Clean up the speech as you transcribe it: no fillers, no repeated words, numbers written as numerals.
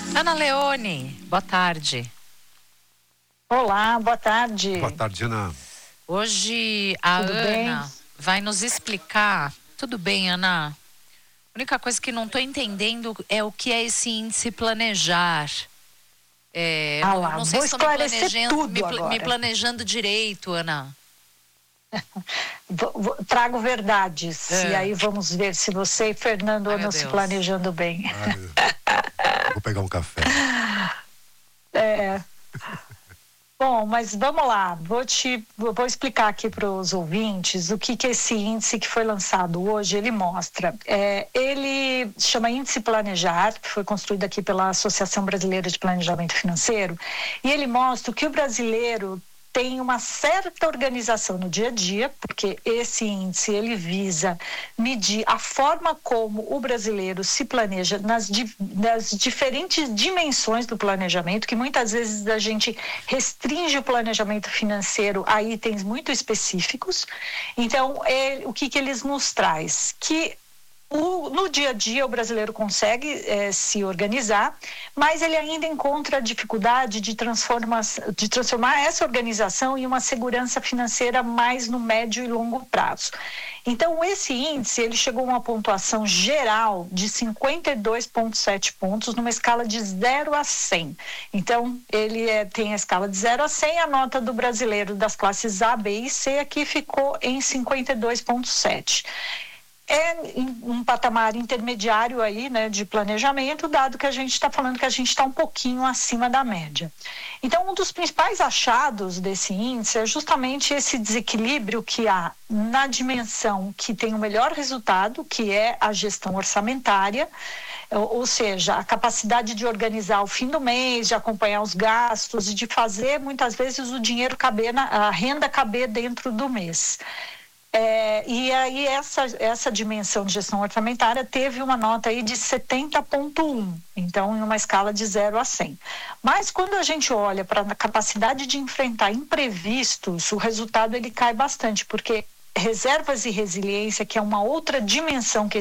Ana Leone, boa tarde. Olá, boa tarde. Boa tarde, Ana. Hoje a Tudo Ana bem? vai nos explicar. Tudo bem, Ana? A única coisa que não estou entendendo é o que é esse índice planejar. Não sei Vou se estou esclarecer tudo agora. me planejando direito, Ana. Trago verdades, e aí vamos ver se você e Fernando andam se planejando bem. Vou pegar um café. Bom, mas vamos lá, vou explicar aqui para os ouvintes o que esse índice que foi lançado hoje, ele mostra. Ele chama Índice Planejar, que foi construído aqui pela Associação Brasileira de Planejamento Financeiro, e ele mostra que o brasileiro tem uma certa organização no dia a dia, porque esse índice ele visa medir a forma como o brasileiro se planeja nas diferentes dimensões do planejamento, que muitas vezes a gente restringe o planejamento financeiro a itens muito específicos. Então, o que eles nos traz? Que no dia a dia o brasileiro consegue se organizar, mas ele ainda encontra a dificuldade de transformar essa organização em uma segurança financeira mais no médio e longo prazo. Então, esse índice ele chegou a uma pontuação geral de 52,7 pontos numa escala de 0 a 100. Então, ele tem a escala de 0 a 100, a nota do brasileiro das classes A, B e C aqui ficou em 52,7. É um patamar intermediário aí, né, de planejamento, dado que a gente está falando que a gente está um pouquinho acima da média. Então, um dos principais achados desse índice é justamente esse desequilíbrio que há na dimensão que tem o melhor resultado, que é a gestão orçamentária, ou seja, a capacidade de organizar o fim do mês, de acompanhar os gastos e de fazer, muitas vezes, o dinheiro caber, a renda caber dentro do mês. E aí essa dimensão de gestão orçamentária teve uma nota aí de 70,1, então em uma escala de 0 a 100. Mas quando a gente olha para a capacidade de enfrentar imprevistos, o resultado ele cai bastante, porque reservas e resiliência, que é uma outra dimensão que